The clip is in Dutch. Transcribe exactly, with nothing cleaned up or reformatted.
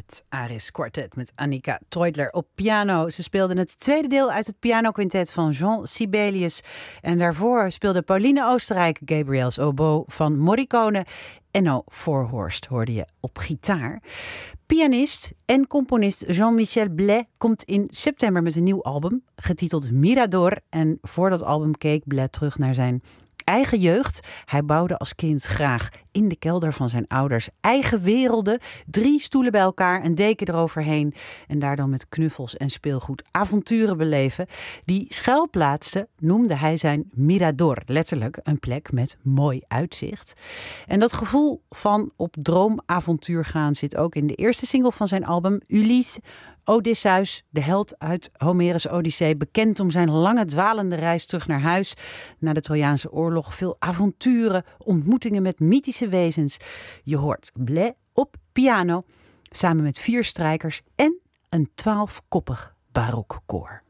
Het Aris Quartet met Annika Teudler op piano. Ze speelden het tweede deel uit het pianoquintet van Jean Sibelius. En daarvoor speelde Pauline Oostenrijk Gabriel's Oboe van Morricone. Enno Voorhorst hoorde je op gitaar. Pianist en componist Jean-Michel Blais komt in september met een nieuw album, getiteld Mirador. En voor dat album keek Blais terug naar zijn eigen jeugd. Hij bouwde als kind graag in de kelder van zijn ouders eigen werelden. Drie stoelen bij elkaar, een deken eroverheen. En daar dan met knuffels en speelgoed avonturen beleven. Die schuilplaatsen noemde hij zijn Mirador. Letterlijk een plek met mooi uitzicht. En dat gevoel van op droomavontuur gaan zit ook in de eerste single van zijn album, Ulysse. Odysseus, de held uit Homerus' Odyssee, bekend om zijn lange dwalende reis terug naar huis. Na de Trojaanse oorlog veel avonturen, ontmoetingen met mythische wezens. Je hoort Blais op piano, samen met vier strijkers en een twaalfkoppig barokkoor.